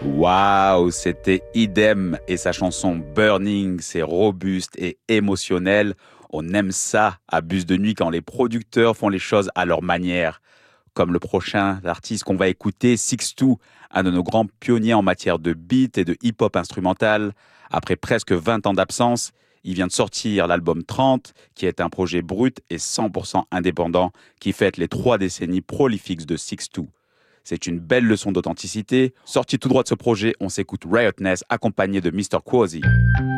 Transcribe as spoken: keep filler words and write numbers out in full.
Waouh, c'était Idem et sa chanson Burning, c'est robuste et émotionnel. On aime ça à Bus de Nuit quand les producteurs font les choses à leur manière. Comme le prochain artiste qu'on va écouter, Sixto, un de nos grands pionniers en matière de beat et de hip-hop instrumental. Après presque vingt ans d'absence, il vient de sortir l'album trente, qui est un projet brut et cent pour cent indépendant, qui fête les trois décennies prolifiques de Sixto. C'est une belle leçon d'authenticité. Sorti tout droit de ce projet, on s'écoute Riotness accompagné de mister Quasi.